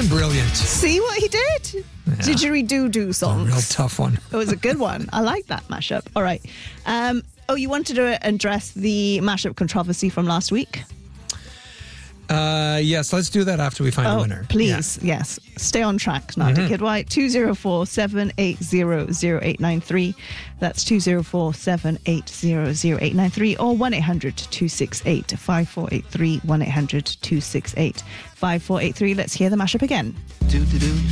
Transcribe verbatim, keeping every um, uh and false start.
I'm brilliant. See what he did? Yeah. Didgeridoo songs. A real tough one. It was a good one. I like that mashup. All right. Um, oh, you wanted to address the mashup controversy from last week? Uh, yes, let's do that after we find oh, a winner. Please, yeah. Yes. Stay on track, Nada mm-hmm. Kidwai. two oh four, seven eight zero, zero eight nine three. That's two oh four, seven eight zero, zero eight nine three or one eight hundred, two six eight, five four eight three, one eight hundred, two six eight, five four eight three. Let's hear the mashup again. Do, do, do.